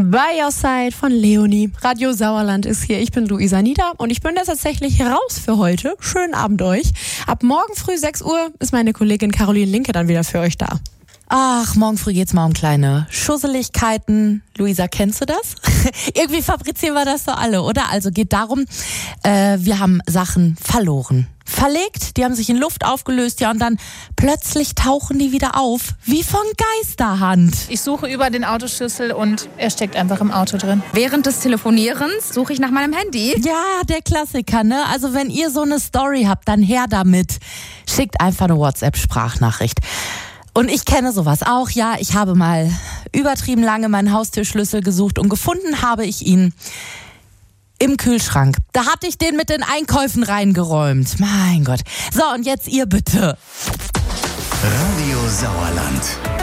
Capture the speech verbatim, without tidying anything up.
By Your Side von Leonie. Radio Sauerland ist hier. Ich bin Luisa Nieder und ich bin da tatsächlich raus für heute. Schönen Abend euch. Ab morgen früh sechs Uhr ist meine Kollegin Caroline Linke dann wieder für euch da. Ach, morgen früh geht's mal um kleine Schusseligkeiten. Luisa, kennst du das? Irgendwie fabrizieren wir das so alle, oder? Also geht darum, äh, wir haben Sachen verloren. Verlegt, die haben sich in Luft aufgelöst, ja, und dann plötzlich tauchen die wieder auf, wie von Geisterhand. Ich suche über den Autoschlüssel und er steckt einfach im Auto drin. Während des Telefonierens suche ich nach meinem Handy. Ja, der Klassiker, ne? Also wenn ihr so eine Story habt, dann her damit. Schickt einfach eine WhatsApp-Sprachnachricht. Und ich kenne sowas auch, ja, ich habe mal übertrieben lange meinen Haustürschlüssel gesucht und gefunden habe ich ihn im Kühlschrank. Da hatte ich den mit den Einkäufen reingeräumt. Mein Gott. So, und jetzt ihr bitte. Radio Sauerland.